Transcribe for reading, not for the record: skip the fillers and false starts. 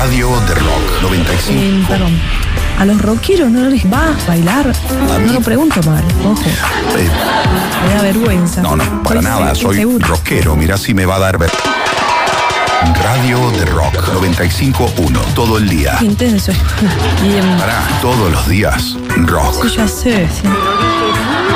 Radio de Rock 95. Perdón. A los rockeros no les va a bailar. No lo pregunto mal, ojo. Me da vergüenza. No, para nada. Soy rockero. Mirá si me va a dar Radio de Rock 95.1. Todo el día. Qué intenso. Pará, todos los días. Rock. Sí, ya sé. Sí.